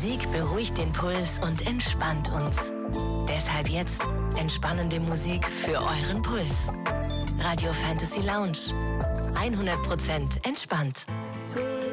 Musik beruhigt den Puls und entspannt uns. Deshalb jetzt entspannende Musik für euren Puls. Radio Fantasy Lounge. 100% entspannt.